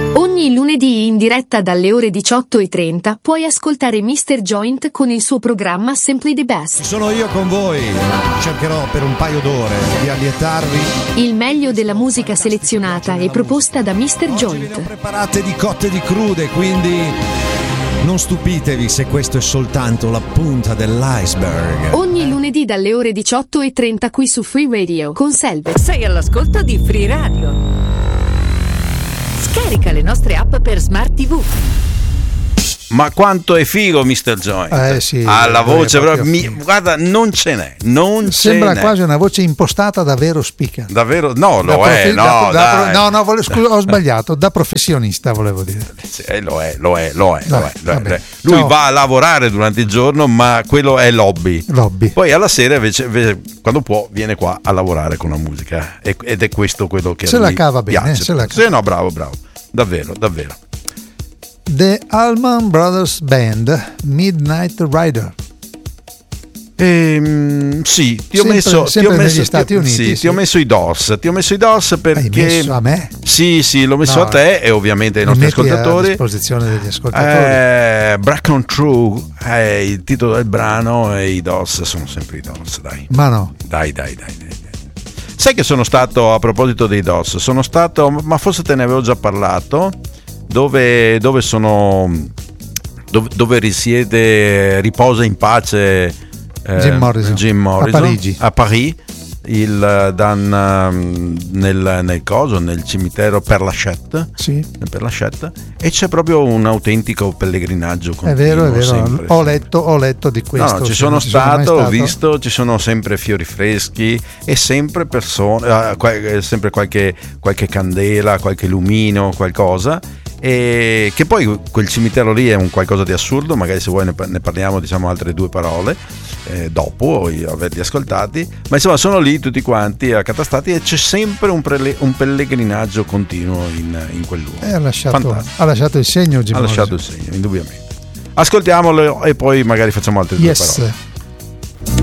Ogni lunedì in diretta dalle ore 18:30 puoi ascoltare Mr. Joint con il suo programma Simply the Best. Sono io con voi, cercherò per un paio d'ore di allietarvi. Il meglio della musica selezionata e proposta da Mr. Joint. Le ho preparate di cotte e di crude, quindi non stupitevi se questo è soltanto la punta dell'iceberg. Ogni lunedì dalle ore 18:30 qui su Free Radio con Selve. Sei all'ascolto di Free Radio. Scarica le nostre app per Smart TV. Ma quanto è figo Mr. Joint. Sì, ha la voce proprio, guarda, non ce n'è. Sembra quasi una voce impostata da vero speaker. Davvero? No, da lo è. Scusa, ho sbagliato, da professionista volevo dire. Sì, lo è. Lui Ciao. va a lavorare durante il giorno, ma quello è l'hobby. Poi alla sera invece quando può viene qua a lavorare con la musica ed è questo quello che se la cava bene, piace. se la cava. Sì, no, bravo. Davvero. The Allman Brothers Band, Midnight Rider. Sì, ti ho messo negli Stati Uniti. Ti ho messo i Doors. perché hai messo a me? Sì, l'ho messo a te e ovviamente ai nostri ascoltatori. A disposizione degli ascoltatori. Break on True è il titolo del brano e i Doors sono sempre i Doors, dai. Ma no. Dai. Sai che sono stato, a proposito dei Doors, ma forse te ne avevo già parlato, dove riposa in pace Jim Morrison a Parigi nel cimitero Père Lachaise, Père Lachaise, e c'è proprio un autentico pellegrinaggio continuo. È vero. Sempre. Ho letto di questo. No, ci sono stato, ho visto, ci sono sempre fiori freschi e sempre persone, sempre qualche candela, qualche lumino, qualcosa. E che poi quel cimitero lì è un qualcosa di assurdo, magari se vuoi ne parliamo, diciamo altre due parole dopo averli ascoltati, ma insomma sono lì tutti quanti accatastati e c'è sempre un pellegrinaggio continuo in quel luogo. Ha lasciato il segno, Jim Morrison. Ha lasciato il segno, indubbiamente. Ascoltiamolo e poi magari facciamo altre due parole.